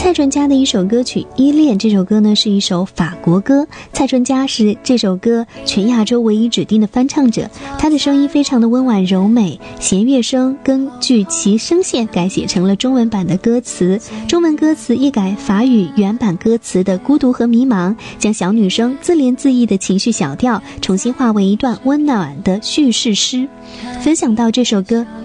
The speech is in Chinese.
蔡淳佳的一首歌曲《依恋》，这首歌呢是一首法国歌，蔡淳佳是这首歌全亚洲唯一指定的翻唱者，她的声音非常的温婉柔美，弦乐声根据其声线改写成了中文版的歌词，中文歌词一改法语原版歌词的孤独和迷茫，将小女生自怜自艾的情绪小调重新化为一段温暖的叙事诗。分享到这首歌